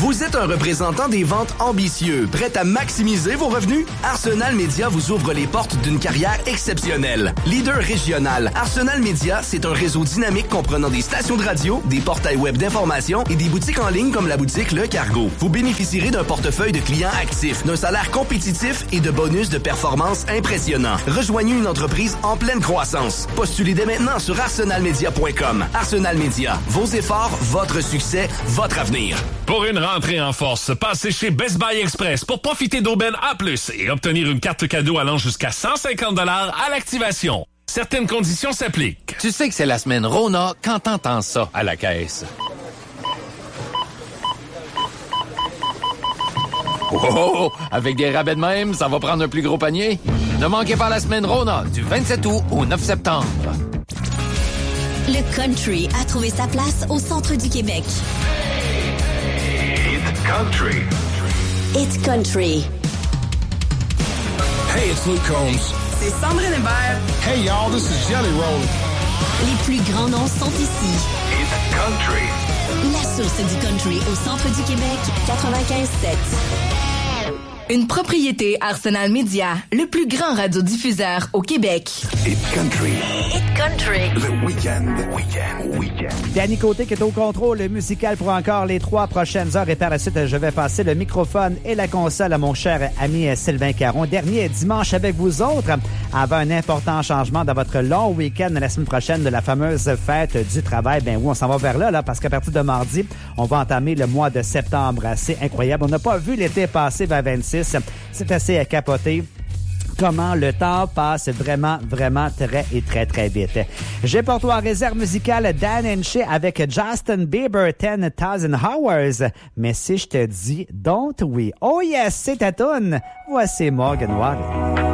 Vous êtes un représentant des ventes ambitieux, prêt à maximiser vos revenus? Arsenal Media vous ouvre les portes d'une carrière exceptionnelle. Leader régional, Arsenal Media, c'est un réseau dynamique comprenant des stations de radio, des portails web d'information et des boutiques en ligne comme la boutique Le Cargo. Vous bénéficierez d'un portefeuille de clients actifs, d'un salaire compétitif et de bonus de performance impressionnants. Rejoignez une entreprise en pleine croissance. Postulez dès maintenant sur arsenalmedia.com. Arsenal Media, vos efforts, votre succès, votre avenir. Pour une rentrée en force, passez chez Best Buy Express pour profiter d'aubaines A+, et obtenir une carte cadeau allant jusqu'à 150$ à l'activation. Certaines conditions s'appliquent. Tu sais que c'est la semaine Rona quand t'entends ça à la caisse. Oh, avec des rabais de même, ça va prendre un plus gros panier. Ne manquez pas la semaine Rona du 27 août au 9 septembre. Le country a trouvé sa place au centre du Québec. It's country. It's country. Hey, it's Luke Combs. C'est Sandrine Hébert. Hey, y'all, this is Jelly Roll. Les plus grands noms sont ici. It's country. La source du country au centre du Québec, 95.7. Une propriété Arsenal Media, le plus grand radiodiffuseur au Québec. It's country. It's country. Le week-end. Danny Côté qui est au contrôle musical pour encore les 3 prochaines heures. Et par la suite, je vais passer le microphone et la console à mon cher ami Sylvain Caron. Dernier dimanche avec vous autres, avant un important changement dans votre long week-end la semaine prochaine de la fameuse fête du travail. Ben oui, on s'en va vers là, parce qu'à partir de mardi, on va entamer le mois de septembre. C'est incroyable. On n'a pas vu l'été passer vers 26. C'est assez à capoter. Comment le temps passe vraiment, vraiment très, très vite. J'ai pour toi en réserve musicale Dan Henche avec Justin Bieber 10,000 Hours. Mais si je te dis Don't We? Oh yes, c'est ta toune. Voici Morgan Wallen.